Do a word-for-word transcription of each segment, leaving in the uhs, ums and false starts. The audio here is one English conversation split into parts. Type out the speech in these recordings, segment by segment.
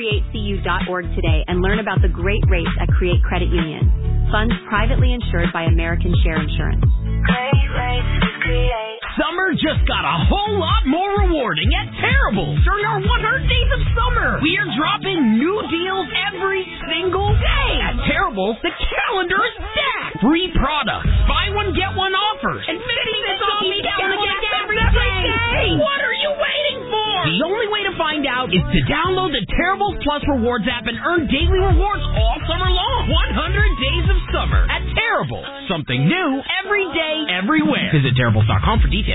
create c u dot org today and learn about the great rates at Create Credit Union. Funds privately insured by American Share Insurance. Great rates with Create. Summer just got a whole lot more rewarding at Terrible during our one hundred days of summer. We are dropping new deals every single day. At Terrible, the calendar is stacked. Free products, buy one, get one offers, and fifty cents off each gallon of gas every day. What are you waiting for? The only way to find out is to download the Terrible Plus Rewards app and earn daily rewards all summer long. one hundred days of summer at Terrible. Something new every day, everywhere. Visit Terribles dot com for details.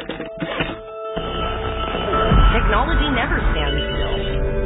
Technology never stands still.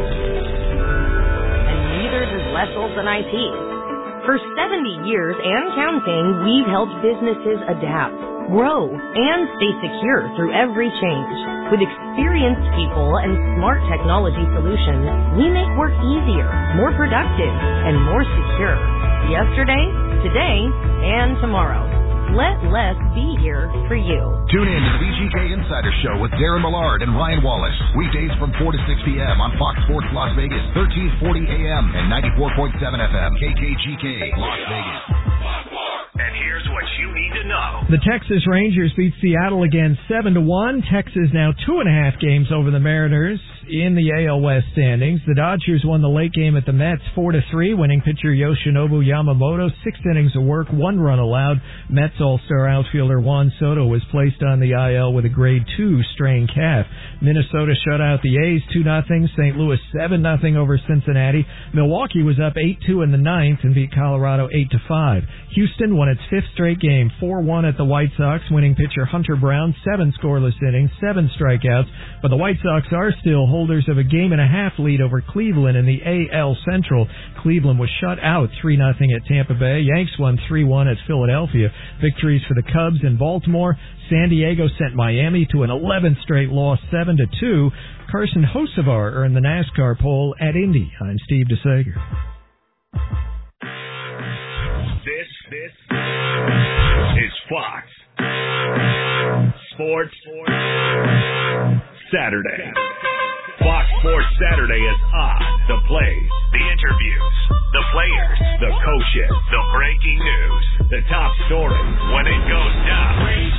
And neither does less old than I T. For seventy years and counting, we've helped businesses adapt, grow, and stay secure through every change. With experienced people and smart technology solutions, we make work easier, more productive, and more secure. Yesterday, today, and tomorrow. Let less be here for you. Tune in to the V G K Insider Show with Darren Millard and Ryan Wallace. Weekdays from four to six p.m. on Fox Sports Las Vegas, thirteen forty a.m. and ninety-four point seven F M, K K G K, Las Vegas. And here's what you need to know. The Texas Rangers beat Seattle again seven to one. Texas now two and a half games over the Mariners in the A L West standings. The Dodgers won the late game at the Mets four to three. Winning pitcher Yoshinobu Yamamoto, six innings of work, one run allowed. Mets All-Star outfielder Juan Soto was placed on the I L with a grade two strained calf. Minnesota shut out the A's two nothing. Saint Louis seven nothing over Cincinnati. Milwaukee was up eight two in the ninth and beat Colorado eight to five. Houston won its fifth straight game, four one at the White Sox. Winning pitcher Hunter Brown, seven scoreless innings, seven strikeouts. But the White Sox are still holders of a game and a half lead over Cleveland in the A L Central. Cleveland was shut out three nothing at Tampa Bay. Yanks won three one at Philadelphia. Victories for the Cubs in Baltimore. San Diego sent Miami to an eleventh straight loss, seven to two. Carson Hocevar earned the NASCAR pole at Indy. I'm Steve DeSager. This, this is Fox Sports Saturday. Fox Sports Saturday is on. The plays, the interviews, the players, the coaches, the breaking news, the top story when it goes down.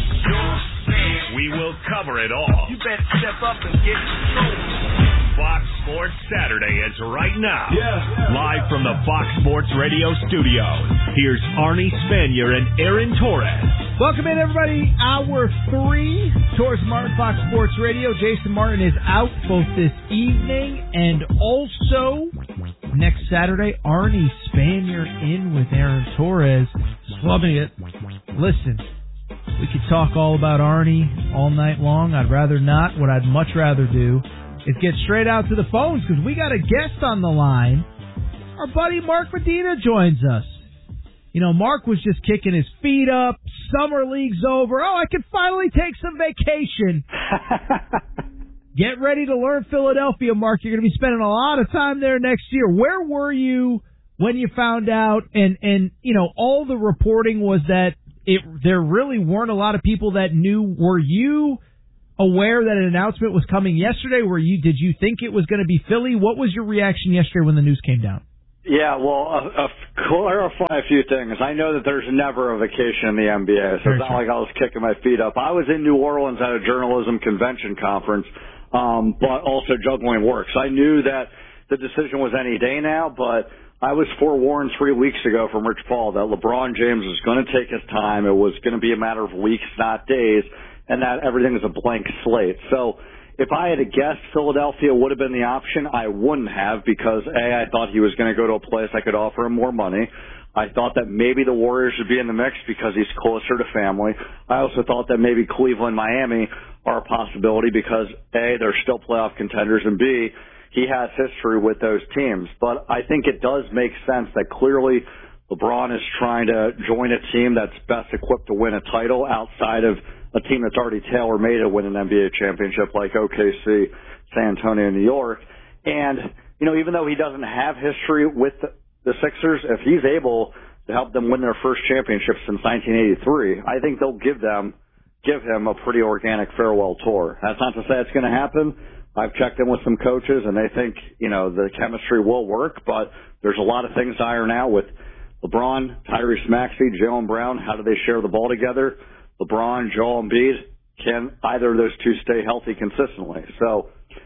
We will cover it all. You better step up and get control. Fox Sports Saturday is right now. Yeah. Live from the Fox Sports Radio studio. Here's Arnie Spanier and Aaron Torres. Welcome in, everybody. Hour three. Torres Martin, Fox Sports Radio. Jason Martin is out both this evening and also next Saturday. Arnie Spanier in with Aaron Torres. Loving it. Listen, we could talk all about Arnie all night long. I'd rather not. What I'd much rather do is get straight out to the phones because we got a guest on the line. Our buddy Mark Medina joins us. You know, Mark was just kicking his feet up. Summer league's over. Oh, I can finally take some vacation. Get ready to learn Philadelphia, Mark. You're going to be spending a lot of time there next year. Where were you when you found out? And, and you know, all the reporting was that it there really weren't a lot of people that knew. Were you aware that an announcement was coming yesterday? Were you? Did you think it was going to be Philly? What was your reaction yesterday when the news came down? Yeah, well, uh, uh, clarify a few things. I know that there's never a vacation in the N B A, so it's not like I was kicking my feet up. I was in New Orleans at a journalism convention conference, um, but also juggling work. So I knew that the decision was any day now, but I was forewarned three weeks ago from Rich Paul that LeBron James was going to take his time. It was going to be a matter of weeks, not days, and that everything was a blank slate. So if I had to guess Philadelphia would have been the option, I wouldn't have because, A, I thought he was going to go to a place I could offer him more money. I thought that maybe the Warriors would be in the mix because he's closer to family. I also thought that maybe Cleveland, Miami are a possibility because, A, they're still playoff contenders, and B, he has history with those teams. But I think it does make sense that clearly LeBron is trying to join a team that's best equipped to win a title outside of a team that's already tailor-made to win an N B A championship like O K C, San Antonio, New York. And, you know, even though he doesn't have history with the, the Sixers, if he's able to help them win their first championship since nineteen eighty-three, I think they'll give them, give him a pretty organic farewell tour. That's not to say it's going to happen, I've checked in with some coaches, and they think, you know, the chemistry will work, but there's a lot of things to iron out with LeBron, Tyrese Maxey, Jaylen Brown. How do they share the ball together? LeBron, Joel Embiid, can either of those two stay healthy consistently? So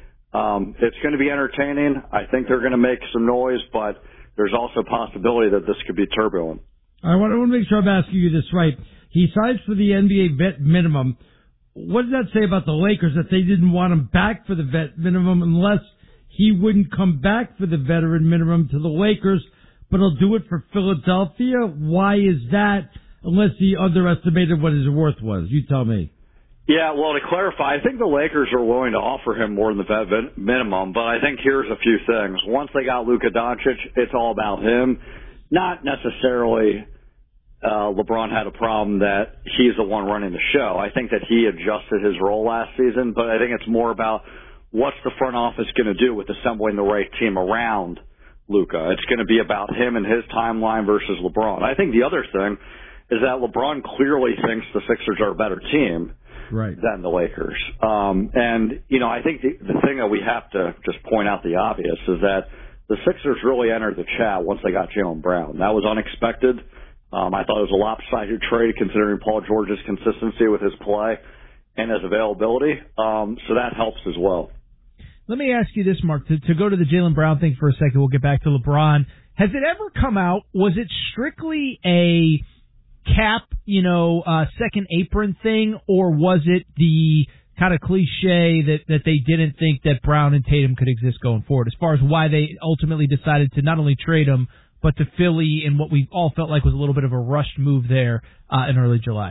um, it's going to be entertaining. I think they're going to make some noise, but there's also a possibility that this could be turbulent. I want, I want to make sure I'm asking you this right. He signs for the N B A vet minimum. What does that say about the Lakers that they didn't want him back for the vet minimum unless he wouldn't come back for the veteran minimum to the Lakers, but he'll do it for Philadelphia? Why is that unless he underestimated what his worth was? You tell me. Yeah, well, to clarify, I think the Lakers are willing to offer him more than the vet minimum, but I think here's a few things. Once they got Luka Doncic, it's all about him. Not necessarily uh, LeBron had a problem that he's the one running the show. I think that he adjusted his role last season, but I think it's more about what's the front office going to do with assembling the right team around Luka. It's going to be about him and his timeline versus LeBron. I think the other thing is that LeBron clearly thinks the Sixers are a better team right. than the Lakers. Um, and, you know, I think the, the thing that we have to just point out the obvious is that the Sixers really entered the chat once they got Jaylen Brown. That was unexpected. Um, I thought it was a lopsided trade considering Paul George's consistency with his play and his availability. Um, so that helps as well. Let me ask you this, Mark, to, to go to the Jaylen Brown thing for a second. We'll get back to LeBron. Has it ever come out, was it strictly a cap, you know, uh, second apron thing, or was it the kind of cliche that, that they didn't think that Brown and Tatum could exist going forward, as far as why they ultimately decided to not only trade him, but to Philly in what we all felt like was a little bit of a rushed move there uh, in early July?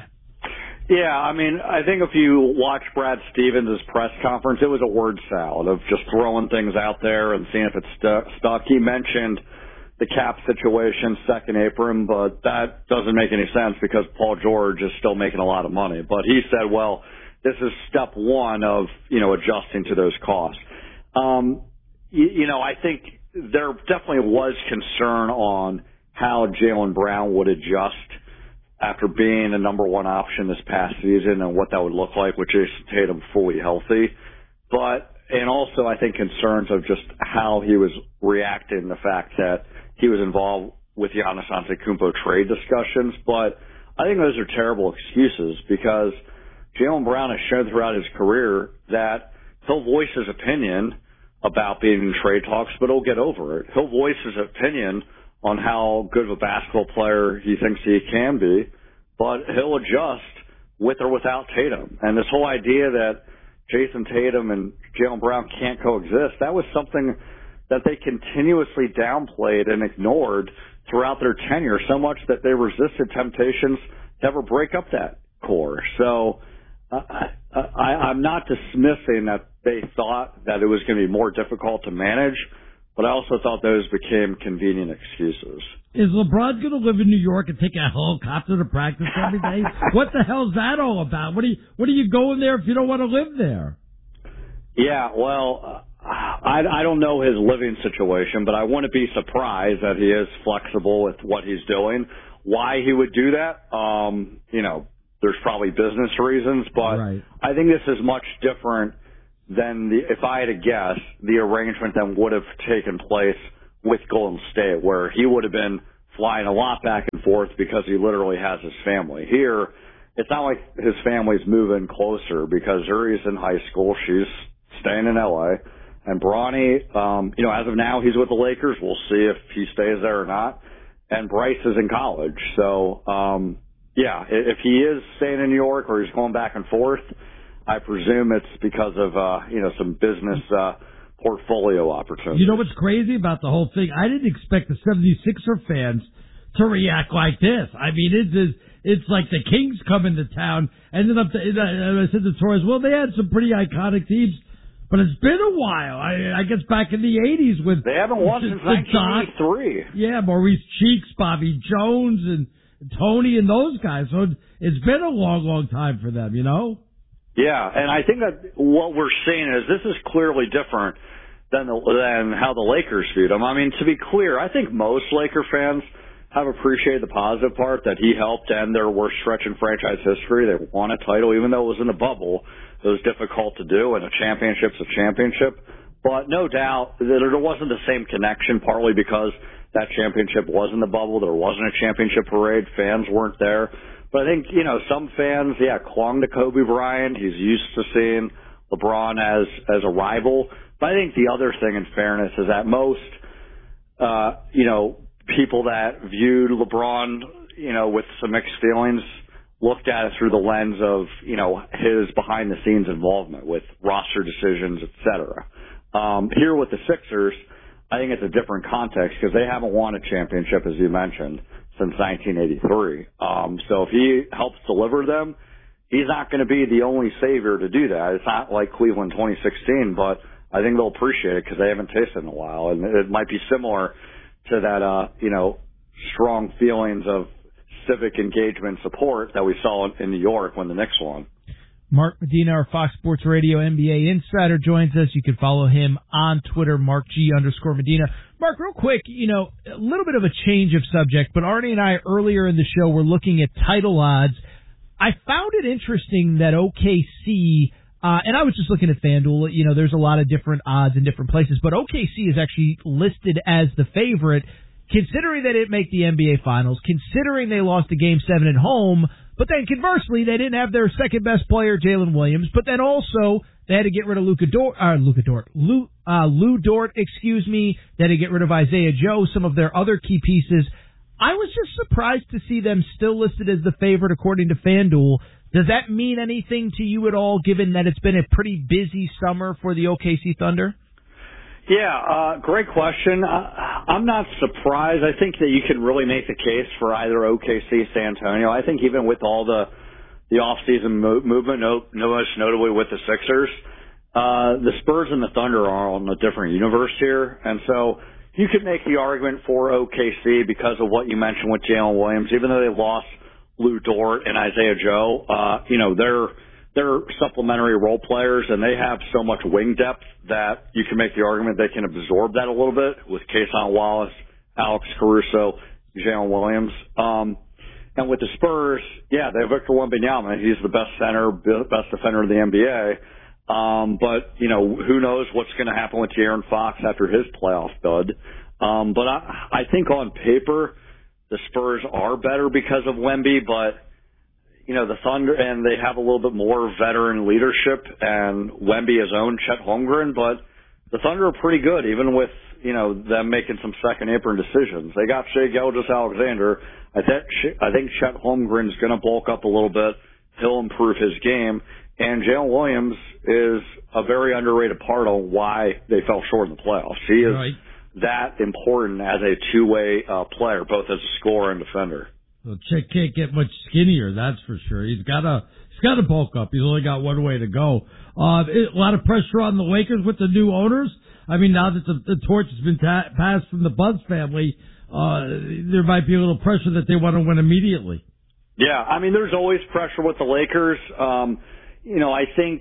Yeah, I mean, I think if you watch Brad Stevens' press conference, it was a word salad of just throwing things out there and seeing if it stu- stuck. He mentioned the cap situation, second apron, but that doesn't make any sense because Paul George is still making a lot of money. But he said, well, this is step one of, you know, adjusting to those costs. Um, you, you know, I think there definitely was concern on how Jaylen Brown would adjust after being a number one option this past season and what that would look like with Jason Tatum fully healthy. But, and also I think concerns of just how he was reacting, the fact that he was involved with Giannis Antetokounmpo trade discussions. But I think those are terrible excuses because Jaylen Brown has shown throughout his career that he'll voice his opinion about being in trade talks, but he'll get over it. He'll voice his opinion on how good of a basketball player he thinks he can be, but he'll adjust with or without Tatum. And this whole idea that Jason Tatum and Jaylen Brown can't coexist, that was something that they continuously downplayed and ignored throughout their tenure, so much that they resisted temptations to ever break up that core. So uh, I, I, I'm not dismissing that they thought that it was going to be more difficult to manage, but I also thought those became convenient excuses. Is LeBron going to live in New York and take a helicopter to practice every day? What the hell's that all about? What are you, what are you going there if you don't want to live there? Yeah, well, uh, I, I don't know his living situation, but I wouldn't be surprised that he is flexible with what he's doing. Why he would do that, um, you know, there's probably business reasons, but right. I think this is much different than the, if I had to guess, the arrangement that would have taken place with Golden State, where he would have been flying a lot back and forth because he literally has his family. Here, it's not like his family's moving closer because Uri's in high school. She's staying in L A. And Bronny, um, you know, as of now, he's with the Lakers. We'll see if he stays there or not. And Bryce is in college. So, um, yeah, if he is staying in New York or he's going back and forth, I presume it's because of, uh, you know, some business uh, portfolio opportunities. You know what's crazy about the whole thing? I didn't expect the seventy-sixer fans to react like this. I mean, it's it's like the Kings come into town. Ended up, to, I said to Torres, well, they had some pretty iconic teams, but it's been a while. I, I guess back in the eighties with they haven't won since nineteen eighty-three. Yeah, Maurice Cheeks, Bobby Jones, and Tony, and those guys. So it's been a long, long time for them. You know. Yeah, and I think that what we're seeing is this is clearly different than the, than how the Lakers viewed him. I mean, to be clear, I think most Laker fans have appreciated the positive part that he helped end their worst stretch in franchise history. They won a title, even though it was in the bubble. It was difficult to do, and a championship's a championship. But no doubt that there wasn't the same connection, partly because that championship was in the bubble. There wasn't a championship parade. Fans weren't there. But I think, you know, some fans, yeah, clung to Kobe Bryant. He's used to seeing LeBron as, as a rival. But I think the other thing, in fairness, is that most, uh, you know, people that viewed LeBron, you know, with some mixed feelings looked at it through the lens of, you know, his behind-the-scenes involvement with roster decisions, et cetera. Um, here with the Sixers, I think it's a different context because they haven't won a championship, as you mentioned, since nineteen eighty-three. Um, so if he helps deliver them, he's not going to be the only savior to do that. It's not like Cleveland twenty sixteen, but I think they'll appreciate it because they haven't tasted it in a while. And it might be similar to that, uh, you know, strong feelings of civic engagement support that we saw in New York when the Knicks won. Mark Medina, our Fox Sports Radio N B A insider, joins us. You can follow him on Twitter, Mark G underscore Medina. Mark, real quick, you know, a little bit of a change of subject, but Arnie and I earlier in the show were looking at title odds. I found it interesting that O K C, uh, and I was just looking at FanDuel, you know, there's a lot of different odds in different places, but O K C is actually listed as the favorite, considering they didn't make the N B A Finals, considering they lost the Game seven at home. But then conversely, they didn't have their second best player, Jalen Williams. But then also they had to get rid of Luka Dort, uh, Luka Dort, Lou, uh, Lou Dort, excuse me. They had to get rid of Isaiah Joe, some of their other key pieces. I was just surprised to see them still listed as the favorite according to FanDuel. Does that mean anything to you at all, given that it's been a pretty busy summer for the O K C Thunder? Yeah, uh, great question. Uh, I'm not surprised. I think that you can really make the case for either O K C, San Antonio. I think even with all the the off-season mo- movement, no, no most notably with the Sixers, uh, the Spurs and the Thunder are on a different universe here. And so you could make the argument for O K C because of what you mentioned with Jalen Williams. Even though they lost Lou Dort and Isaiah Joe, uh, you know, they're They're supplementary role players, and they have so much wing depth that you can make the argument they can absorb that a little bit with Keyshawn Wallace, Alex Caruso, Jalen Williams. Um, and with the Spurs, yeah, they have Victor Wembanyama. He's the best center, best defender in the N B A. Um, but, you know, who knows what's going to happen with De'Aaron Fox after his playoff dud. Um, but I, I think on paper, the Spurs are better because of Wemby, but you know, the Thunder, and they have a little bit more veteran leadership, and Wemby has owned Chet Holmgren, but the Thunder are pretty good, even with, you know, them making some second apron decisions. They got Shai Gilgeous-Alexander. I think, I think Chet Holmgren's going to bulk up a little bit. He'll improve his game. And Jalen Williams is a very underrated part of why they fell short in the playoffs. He is right. that important as a two-way uh, player, both as a scorer and defender. Well, Chet can't get much skinnier, that's for sure. He's got to he's got to bulk up. He's only got one way to go. Uh, a lot of pressure on the Lakers with the new owners. I mean, now that the, the torch has been ta- passed from the Buzz family, uh, there might be a little pressure that they want to win immediately. Yeah, I mean, there's always pressure with the Lakers. Um, you know, I think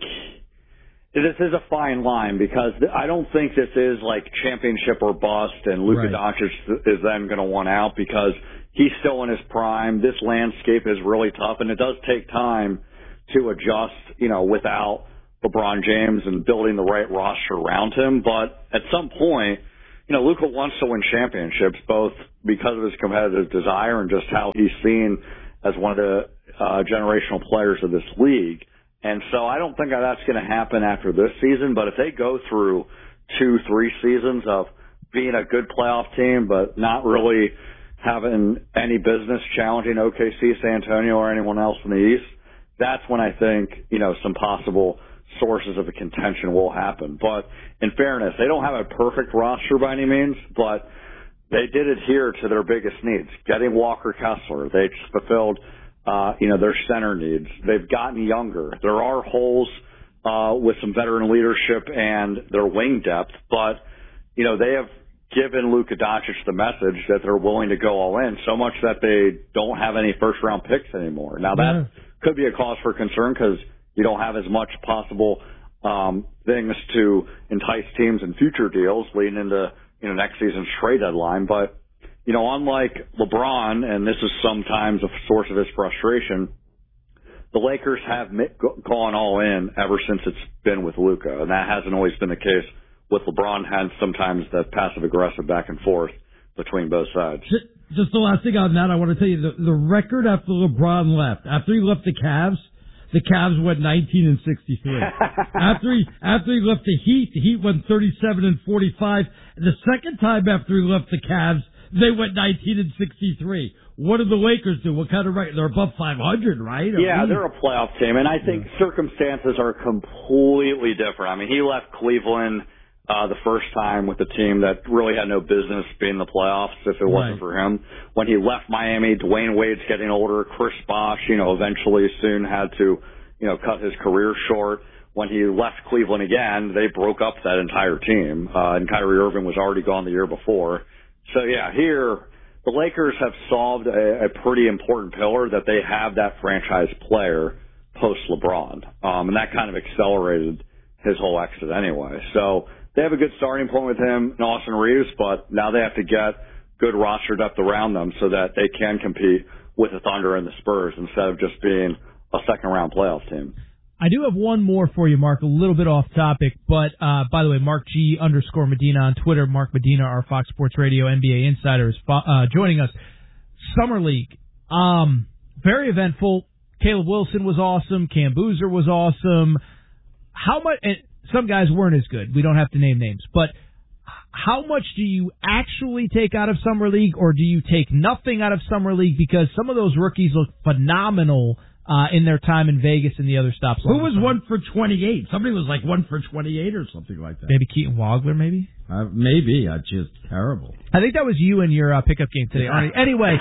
this is a fine line because I don't think this is like championship or bust, and Luka right. Doncic is then going to want out because he's still in his prime. This landscape is really tough, and it does take time to adjust, you know, without LeBron James and building the right roster around him. But at some point, you know, Luka wants to win championships, both because of his competitive desire and just how he's seen as one of the uh, generational players of this league. And so I don't think that's going to happen after this season, but if they go through two, three seasons of being a good playoff team, but not really having any business challenging O K C, San Antonio, or anyone else in the East, that's when I think, you know, some possible sources of the contention will happen. But in fairness, they don't have a perfect roster by any means, but they did adhere to their biggest needs. Getting Walker Kessler, they fulfilled, uh, you know, their center needs. They've gotten younger. There are holes uh, with some veteran leadership and their wing depth, but, you know, they have given Luka Doncic the message that they're willing to go all in, so much that they don't have any first-round picks anymore. Now, that yeah. could be a cause for concern because you don't have as much possible um, things to entice teams in future deals leading into, you know, next season's trade deadline. But, you know, unlike LeBron, and this is sometimes a source of his frustration, the Lakers have gone all in ever since it's been with Luka, and that hasn't always been the case with LeBron. Had sometimes the passive aggressive back and forth between both sides. Just the last thing on that, I want to tell you the, the record after LeBron left, after he left the Cavs, the Cavs went nineteen and sixty-three. after he after he left the Heat, the Heat went thirty-seven and forty-five. And the second time after he left the Cavs, they went nineteen and sixty-three. What did the Lakers do? What kind of record? They're above five hundred, right? Yeah, they're a playoff team, and I think yeah. circumstances are completely different. I mean, he left Cleveland uh, the first time with a team that really had no business being in the playoffs if it wasn't right. for him. When he left Miami, Dwayne Wade's getting older. Chris Bosh, you know, eventually soon had to, you know, cut his career short. When he left Cleveland again, they broke up that entire team, uh, and Kyrie Irving was already gone the year before. So, yeah, here the Lakers have solved a, a pretty important pillar that they have that franchise player post-LeBron, um, and that kind of accelerated his whole exit anyway. So they have a good starting point with him and Austin Reeves, but now they have to get good roster depth around them so that they can compete with the Thunder and the Spurs instead of just being a second-round playoff team. I do have one more for you, Mark, a little bit off topic, but uh, by the way, Mark G underscore Medina on Twitter. Mark Medina, our Fox Sports Radio N B A insider, is uh, joining us. Summer League, um, very eventful. Caleb Wilson was awesome. Cam Boozer was awesome. How much? And some guys weren't as good. We don't have to name names, but how much do you actually take out of Summer League, or do you take nothing out of Summer League because some of those rookies look phenomenal Uh, in their time in Vegas and the other stops? Who was one for twenty-eight? Somebody was like one for twenty-eight or something like that. Maybe Keaton Wagler, maybe? Uh, maybe. Uh, just terrible. I think that was you in your uh, pickup game today, Arnie. Anyway,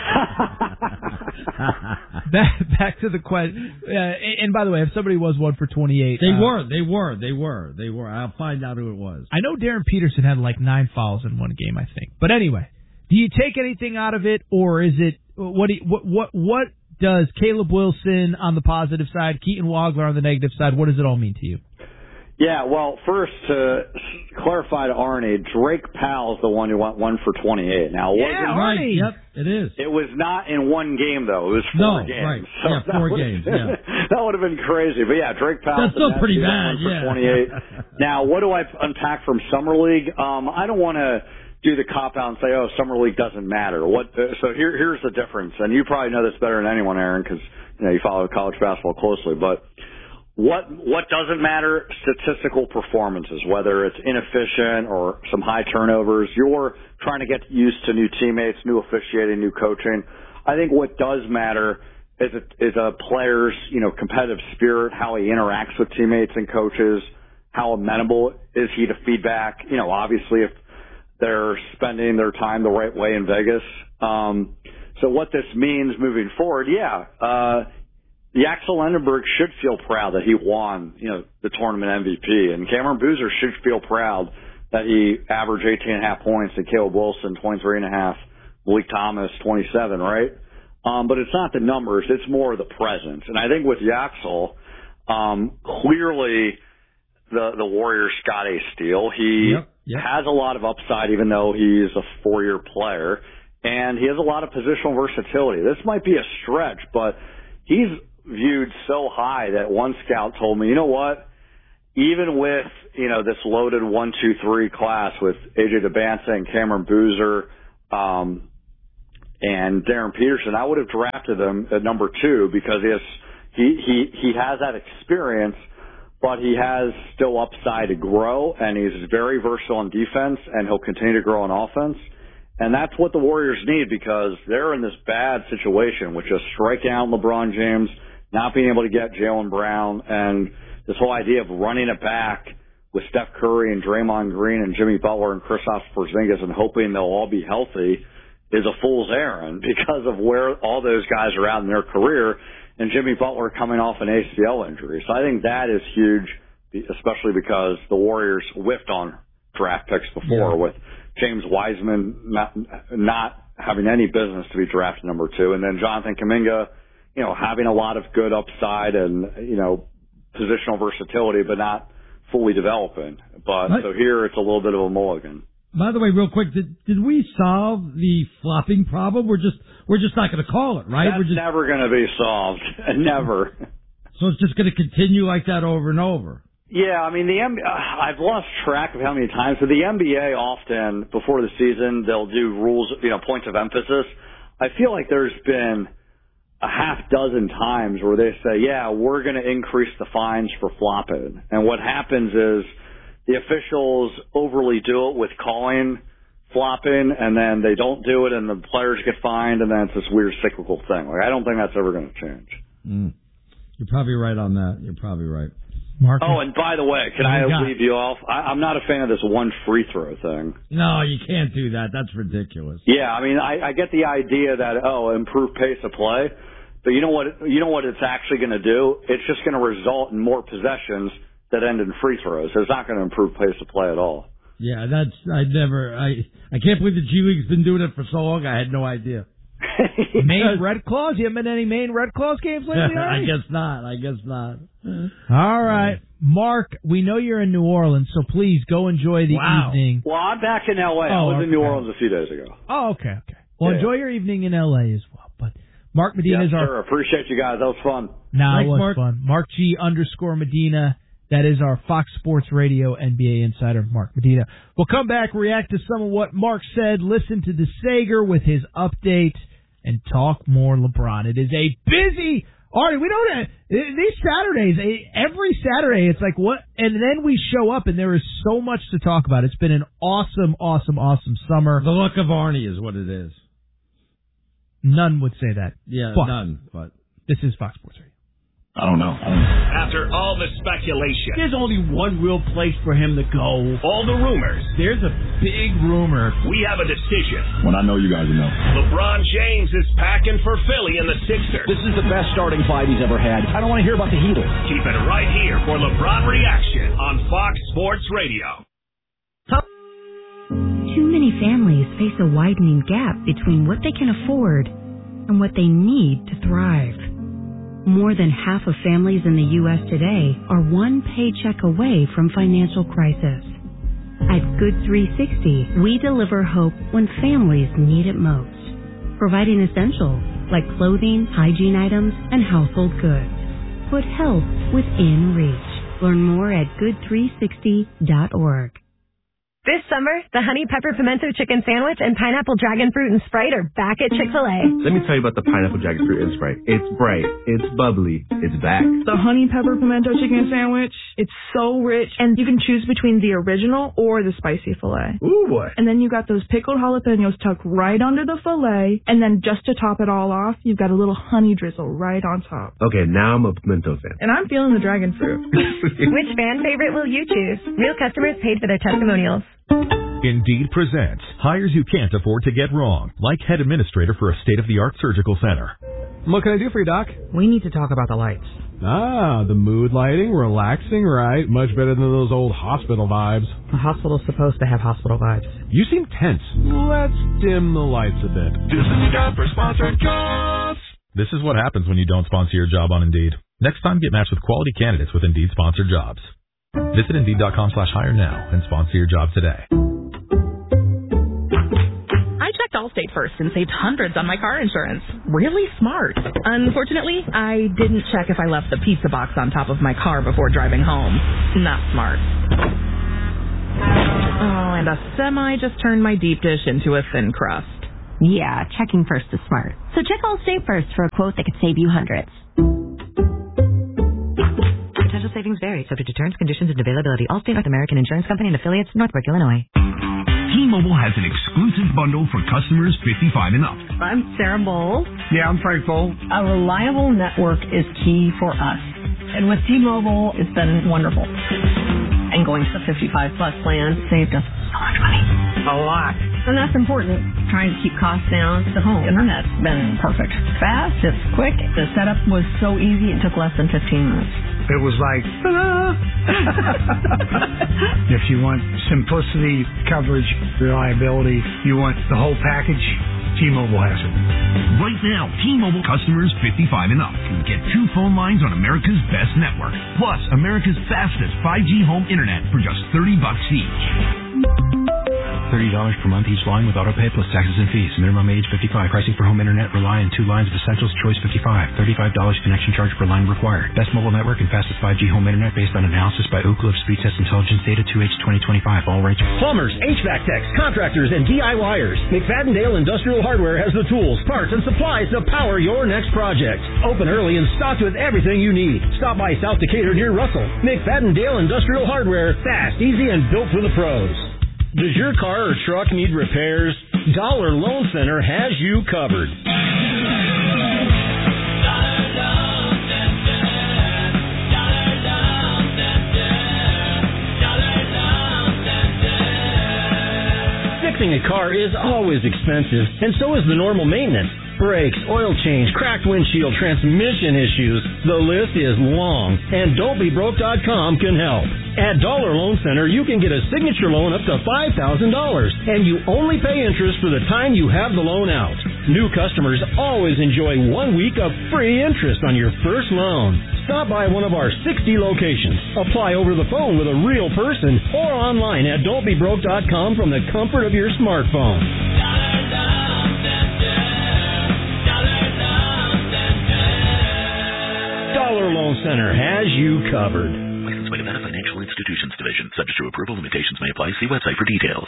back, back to the question. Uh, and by the way, if somebody was one for twenty-eight. They uh, were, they were, they were, they were. I'll find out who it was. I know Darren Peterson had like nine fouls in one game, I think. But anyway, do you take anything out of it, or is it, what do you, what, what, what, does Caleb Wilson on the positive side, Keaton Wagler on the negative side, what does it all mean to you? Yeah, well, first, to clarify to Arnie, Drake Powell's the one who went one for twenty-eight. Now, it yeah, wasn't Arnie. Yep, it is. It was not in one game, though. It was four no, games. Right. So yeah, four games, yeah. That would have been crazy. But, yeah, Drake Powell. That's still pretty bad, for yeah. twenty-eight. Now, what do I unpack from Summer League? Um, I don't want to do the cop-out and say, oh, Summer League doesn't matter. What? Uh, so here, here's the difference. And you probably know this better than anyone, Aaron, because you know, you follow college basketball closely. But what what doesn't matter? Statistical performances, whether it's inefficient or some high turnovers. You're trying to get used to new teammates, new officiating, new coaching. I think what does matter is a, is a player's, you know, competitive spirit, how he interacts with teammates and coaches, how amenable is he to feedback. You know, obviously if they're spending their time the right way in Vegas. Um, so what this means moving forward, yeah, uh, the Axel Endenberg should feel proud that he won, you know, the tournament M V P, and Cameron Boozer should feel proud that he averaged eighteen and a half points, and Caleb Wilson twenty-three and a half, Malik Thomas twenty-seven, right? Um, but it's not the numbers; it's more the presence. And I think with Yaxel, um, clearly the the Warriors got a steal. He yep, yep. has a lot of upside, even though he's a four-year player, and he has a lot of positional versatility. This might be a stretch, but he's viewed so high that one scout told me, you know what? Even with, you know, this loaded one, two, three class with A J DeBanza and Cameron Boozer, um, and Darren Peterson, I would have drafted him at number two because he has, he, he, he has that experience, but he has still upside to grow, and he's very versatile on defense, and he'll continue to grow on offense. And that's what the Warriors need because they're in this bad situation with just striking out LeBron James, not being able to get Jaylen Brown, and this whole idea of running it back with Steph Curry and Draymond Green and Jimmy Butler and Kristaps Porzingis and hoping they'll all be healthy is a fool's errand because of where all those guys are at in their career, and Jimmy Butler coming off an A C L injury. So I think that is huge, especially because the Warriors whiffed on draft picks before yeah. with James Wiseman not, not having any business to be drafted number two, and then Jonathan Kuminga, you know, having a lot of good upside and, you know, positional versatility, but not fully developing. But right. So here it's a little bit of a mulligan. By the way, real quick, did did we solve the flopping problem? We're just we're just not going to call it, right? That's we're just never going to be solved. Never. So it's just going to continue like that over and over. Yeah, I mean, the M- I've lost track of how many times, but the N B A often, before the season, they'll do rules, you know, points of emphasis. I feel like there's been a half dozen times where they say, yeah, we're going to increase the fines for flopping. And what happens is the officials overly do it with calling flopping, and then they don't do it, and the players get fined, and then it's this weird cyclical thing. Like, I don't think that's ever going to change. Mm. You're probably right on that. You're probably right. Marcus? Oh, and by the way, can I leave you off? I, I'm not a fan of this one free throw thing. No, you can't do that. That's ridiculous. Yeah, I mean, I, I get the idea that, oh, improve pace of play, but you know what? You know what it's actually going to do? It's just going to result in more possessions that end in free throws. It's not going to improve pace of play at all. Yeah, that's I never. I I can't believe the G League's been doing it for so long. I had no idea. Maine Red Claws? You haven't been any Maine Red Claws games lately? I guess not. I guess not. All right. Mark, we know you're in New Orleans, so please go enjoy the Wow. evening. Well, I'm back in L A. I Oh, was in New okay. Orleans a few days ago. Oh, okay, okay. Well, Yeah. enjoy your evening in L A as well. But Mark Medina Yes, is our... sir. Appreciate you guys. That was fun. Nah, it Thanks, was Mark. fun. Mark G underscore Medina. That is our Fox Sports Radio N B A insider, Mark Medina. We'll come back, react to some of what Mark said, listen to DeSager with his update, and talk more LeBron. It is a busy... Artie, we don't have... These Saturdays, every Saturday, it's like what... And then we show up, and there is so much to talk about. It's been an awesome, awesome, awesome summer. The luck of Arnie is what it is. None would say that. Yeah, But none. But this is Fox Sports Radio. I don't know. I don't know. After all the speculation, There's only one real place for him to go. all the rumors, There's a big rumor. we have a decision. When I know you guys will know. LeBron James is packing for Philly in the Sixers. This is the best starting five he's ever had. I don't want to hear about the Heatles. Keep it right here for LeBron Reaction on Fox Sports Radio. Too many families face a widening gap between what they can afford and what they need to thrive. More than half of families in the U S today are one paycheck away from financial crisis. At Good three sixty, we deliver hope when families need it most, providing essentials like clothing, hygiene items, and household goods. Put health within reach. Learn more at good three sixty dot org. This summer, the Honey Pepper Pimento Chicken Sandwich and Pineapple Dragon Fruit and Sprite are back at Chick-fil-A. Let me tell you about the pineapple jacket fruit and Sprite. It's bright, it's bubbly, it's back. The honey pepper pimento chicken sandwich, it's so rich, and you can choose between the original or the spicy filet. Ooh, boy. And then you got those pickled jalapenos tucked right under the filet, and then just to top it all off, you've got a little honey drizzle right on top. Okay, now I'm a pimento fan. And I'm feeling the dragon fruit. Which fan favorite will you choose? Real customers paid for their testimonials. Indeed presents hires you can't afford to get wrong, like head administrator for a state-of-the-art surgical center. What can I do for you, Doc? We need to talk about the lights. Ah, the mood lighting, relaxing, right? Much better than those old hospital vibes. The hospital's supposed to have hospital vibes. You seem tense. Let's dim the lights a bit. This is time for sponsored jobs. This is what happens when you don't sponsor your job on Indeed. Next time, get matched with quality candidates with Indeed sponsored jobs. Visit Indeed.com slash hire now and sponsor your job today. I checked Allstate first and saved hundreds on my car insurance. Really smart. Unfortunately, I didn't check if I left the pizza box on top of my car before driving home. Not smart. Oh, and a semi just turned my deep dish into a thin crust. Yeah, checking first is smart. So check Allstate first for a quote that could save you hundreds. Potential savings vary, subject to terms, conditions, and availability. Allstate North American Insurance Company and affiliates, Northbrook, Illinois. T-Mobile has an exclusive bundle for customers fifty-five and up. I'm Sarah Bowles. Yeah, I'm Frank Bowles. A reliable network is key for us. And with T-Mobile, it's been wonderful. And going to the fifty-five plus plan saved us so much money. A lot. And that's important. Trying to keep costs down. The home internet's been perfect. Fast, it's quick. The setup was so easy, it took less than fifteen minutes. It was like, if you want simplicity, coverage, reliability, you want the whole package, T-Mobile has it. Right now, T-Mobile customers fifty-five and up can get two phone lines on America's best network, plus America's fastest five G home internet for just thirty bucks each. thirty dollars per month each line with auto pay plus taxes and fees. Minimum age fifty-five. Pricing for home internet, Rely, and two lines of Essentials Choice fifty-five. thirty-five dollars connection charge per line required. Best mobile network and fastest five G home internet based on analysis by Ookla of Speed Test Intelligence Data two H twenty twenty-five. All rates. Plumbers, H V A C techs, contractors, and DIYers. McFadden-Dale Industrial Hardware has the tools, parts, and supplies to power your next project. Open early and stocked with everything you need. Stop by South Decatur near Russell. McFadden-Dale Industrial Hardware. Fast, easy, and built for the pros. Does your car or truck need repairs? Dollar Loan Center has you covered. Fixing a car is always expensive, and so is the normal maintenance. Brakes, oil change, cracked windshield, transmission issues. The list is long, and don't be broke dot com can help. At Dollar Loan Center, you can get a signature loan up to five thousand dollars, and you only pay interest for the time you have the loan out. New customers always enjoy one week of free interest on your first loan. Stop by one of our sixty locations. Apply over the phone with a real person or online at don't be broke dot com from the comfort of your smartphone. Dollar Loan Center has you covered. License by Nevada Financial Institutions Division. Subject to approval. Limitations may apply. See website for details.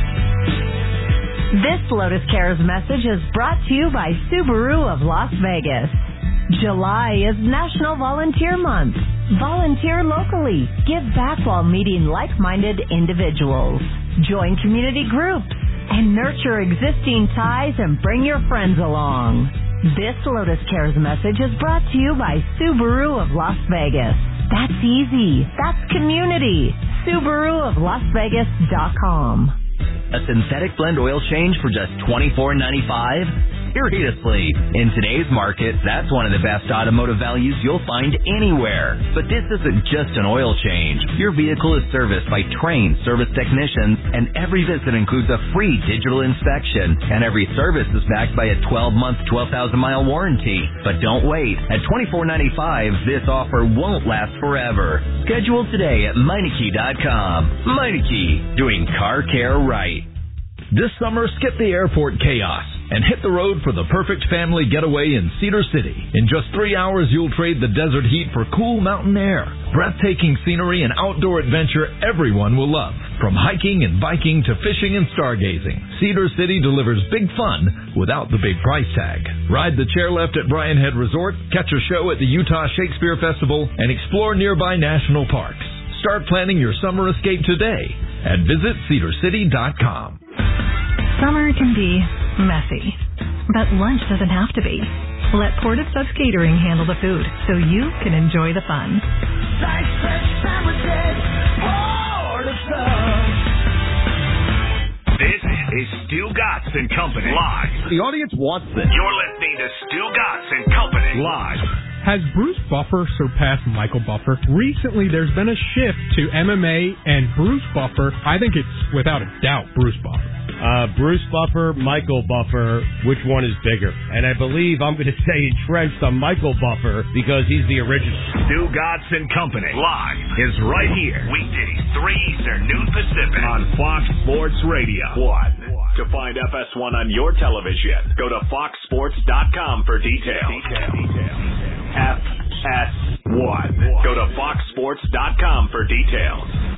This Lotus Cares message is brought to you by Subaru of Las Vegas. July is National Volunteer Month. Volunteer locally. Give back while meeting like-minded individuals. Join community groups and nurture existing ties and bring your friends along. This Lotus Cares message is brought to you by Subaru of Las Vegas. That's easy. That's community. Subaru of Las Vegas dot com. A synthetic blend oil change for just twenty-four ninety-five? Seriously, in today's market, that's one of the best automotive values you'll find anywhere. But this isn't just an oil change. Your vehicle is serviced by trained service technicians, and every visit includes a free digital inspection, and every service is backed by a twelve-month, twelve thousand mile warranty. But don't wait. At twenty-four ninety-five, this offer won't last forever. Schedule today at Meineke dot com. Meineke, doing car care right. This summer, skip the airport chaos and hit the road for the perfect family getaway in Cedar City. In just three hours, you'll trade the desert heat for cool mountain air, breathtaking scenery, and outdoor adventure everyone will love. From hiking and biking to fishing and stargazing, Cedar City delivers big fun without the big price tag. Ride the chairlift at Brian Head Resort, catch a show at the Utah Shakespeare Festival, and explore nearby national parks. Start planning your summer escape today at visit cedar city dot com. Summer can be messy, but lunch doesn't have to be. Let Portive Subs Catering handle the food so you can enjoy the fun. Like fresh sandwiches, Portive Subs. This is Stu Gatz and Company live. The audience wants this. You're listening to Stu Gatz and Company live. Has Bruce Buffer surpassed Michael Buffer? Recently, there's been a shift to M M A and Bruce Buffer. I think it's, without a doubt, Bruce Buffer. Uh, Bruce Buffer, Michael Buffer, which one is bigger? And I believe I'm going to say entrenched on Michael Buffer because he's the original. Stu Gatz and Company live is right here. Weekdays, three Eastern, noon Pacific on Fox Sports Radio one. To find F S one on your television, go to fox sports dot com for details. Detail. Detail. F S one. Go to fox sports dot com for details.